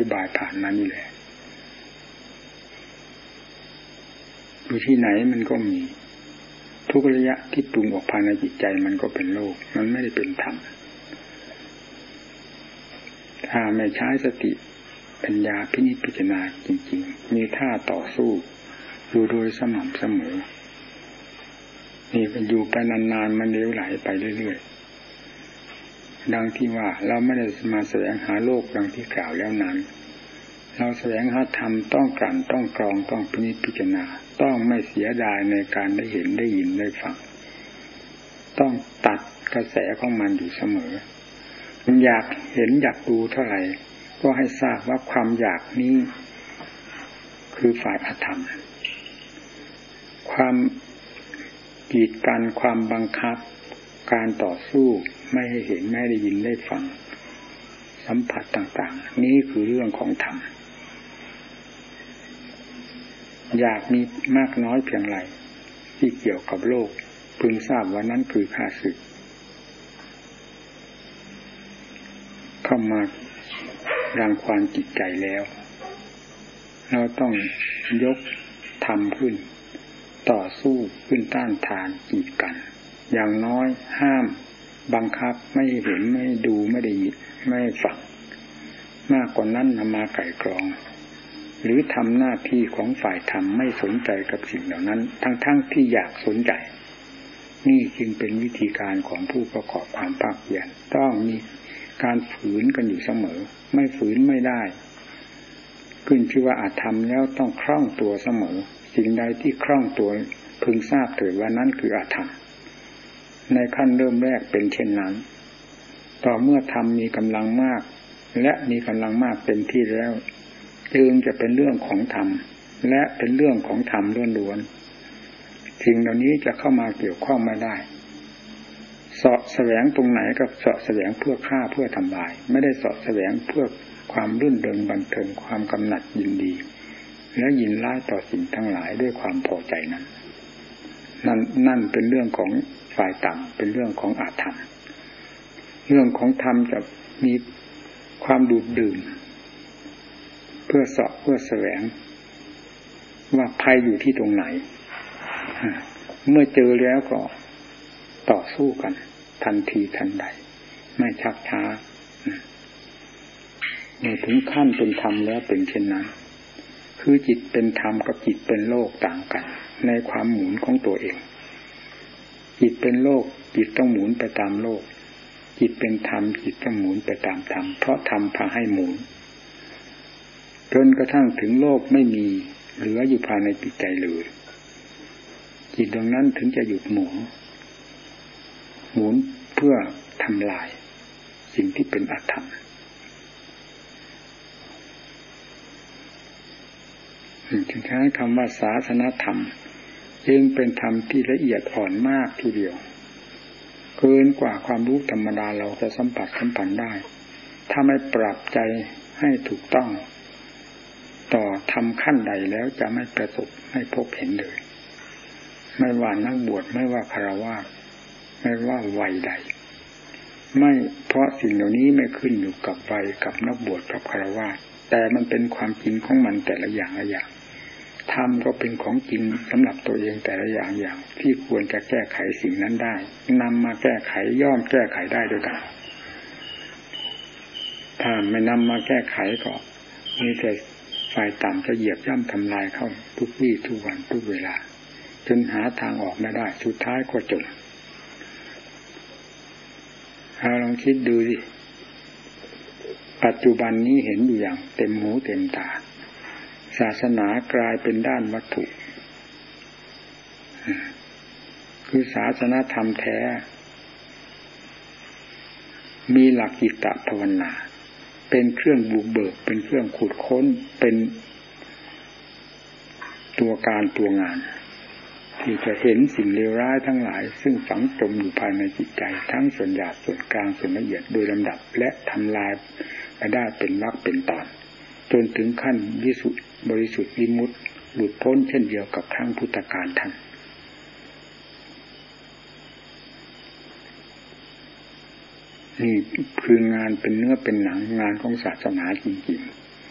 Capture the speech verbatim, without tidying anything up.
ธิบายผ่านมานี่แหละอยู่ที่ไหนมันก็มีทุกระยะที่ปรุงออกภายในจิตใจมันก็เป็นโลกมันไม่ได้เป็นธรรมถ้าไม่ใช้สติปัญญาพินิจพิจารณาจริงๆมีท่าต่อสู้อยู่โดยสม่ำเสมอนี่มันอยู่ไปนานๆมันเลี้ยวไหลไปเรื่อยๆดังที่ว่าเราไม่ได้มาแสวงหาโลกดังที่กล่าวแล้วนั้นเราแสวงหาธรรมต้องกลั่นต้องกรองต้องพินิจพิจารณาต้องไม่เสียดายในการได้เห็นได้ยินได้ฟังต้องตัดกระแสของมันอยู่เสมอมันอยากเห็นอยากดูเท่าไหร่ก็ให้ทราบว่าความอยากนี้คือฝ่ายอธรรมความกีดกันความบังคับการต่อสู้ไม่ให้เห็นไม่ได้ยินได้ฟังสัมผัสต่างๆนี้คือเรื่องของธรรมอยากมีมากน้อยเพียงไรที่เกี่ยวกับโลกพึงทราบว่านั้นคือข้าศึกเข้ามารังควานจิตใจแล้วเราต้องยกธรรมขึ้นต่อสู้ขึ้นต้านทานกีดกันอย่างน้อยห้ามบังคับไม่เห็นไม่ดูไม่ได้ยินไม่ฟังมากกว่านั้นนำมาไก่กรองหรือทำหน้าที่ของฝ่ายธรรมไม่สนใจกับสิ่งเหล่านั้นทั้งๆ ที่อยากสนใจนี่จึงเป็นวิธีการของผู้ประกอบความภาคเพียรต้องมีการฝืนกันอยู่เสมอไม่ฝืนไม่ได้ขึ้นชื่อว่าอาจทำแล้วต้องคล่องตัวเสมอสิ่งใดที่คล่องตัวพึงทราบเถิดว่านั้นคืออาธรรมในขั้นเริ่มแรกเป็นเช่นนั้นต่อเมื่อธรรมมีกำลังมากและมีกำลังมากเต็มที่แล้วจึงจะเป็นเรื่องของธรรมและเป็นเรื่องของธรรมล้วนๆสิ่งเหล่านี้จะเข้ามาเกี่ยวข้องไม่ได้เสาะแสวงตรงไหนกับเสาะแสวงเพื่อฆ่าเพื่อทำลายไม่ได้เสาะแสวงเพื่อความรื่นเริงบันเทิงความกำหนัดยินดีและยินร้ายต่อสิ่งทั้งหลายด้วยความพอใจนั้นนั่นนั่นเป็นเรื่องของฝ่ายต่ำเป็นเรื่องของอาธรรมเรื่องของธรรมจะมีความดูดดื่มเพื่อเสาะเพื่อแสวงว่าภัยอยู่ที่ตรงไหนเมื่อเจอแล้วก็ต่อสู้กันทันทีทันใดไม่ชักช้าเมื่อถึงขั้นเป็นธรรมแล้วเป็นเช่นนั้นคือจิตเป็นธรรมกับจิตเป็นโลกต่างกันในความหมุนของตัวเองจิตเป็นโลกจิตต้องหมุนไปตามโลกจิตเป็นธรรมจิตต้องหมุนไปตามธรรมเพราะธรรมพาให้หมุนจนกระทั่งถึงโลกไม่มีเหลืออยู่ภายในจิตใจเลยจิตดวงนั้นถึงจะหยุดหมุนหมุนเพื่อทำลายสิ่งที่เป็นอธรรมถึงใช้คำว่าศาสนธรรมจึงเป็นธรรมที่ละเอียดอ่อนมากทีเดียวเกินกว่าความรู้ธรรมดาเราจะสัมผัสสัมพันธ์ได้ถ้าไม่ปรับใจให้ถูกต้องต่อธรรมขั้นใดแล้วจะไม่ประสบไม่พบเห็นเลยไม่ว่านักบวชไม่ว่าฆราวาสไม่ว่าวัยใดไม่เพราะสิ่งเหล่านี้ไม่ขึ้นอยู่กับวัยกับนักบวชกับฆราวาสแต่มันเป็นความจริงของมันแต่ละอย่างละอย่างธรรมก็เป็นของจริงสำหรับตัวเองแต่ละอย่างอย่างที่ควรจะแก้ไขสิ่งนั้นได้นำมาแก้ไขย่อมแก้ไขได้ด้วยกันถ้าไม่นำมาแก้ไขก็มีแต่ฝ่ายต่ำจะเหยียบย่ำทำลายเข้าทุกวี่ทุกวันทุกเวลาจนหาทางออกไม่ได้สุดท้ายก็จมเราลองคิดดูสิปัจจุบันนี้เห็นอยู่อย่างเต็มหูเต็มตาศาสนากลายเป็นด้านวัตถุคือศาสนธรรมแท้มีหลักจิตตภาวนาเป็นเครื่องบุกเบิกเป็นเครื่องขุดค้นเป็นตัวการตัวงานที่จะเห็นสิ่งเลวร้ายทั้งหลายซึ่งฝังจมอยู่ภายในจิตใจทั้งส่วนหยาบส่วนกลางส่วนละเอียดโดยลำดับและทำลายไปได้เป็นวรรคเป็นตอนจนถึงขั้นวิสุทธิบริสุทธิ์วิมุตติหลุดพ้นเช่นเดียวกับครั้งพุทธกาลท่านนี่คืองานเป็นเนื้อเป็นหนังงานของศาสนาจริงๆ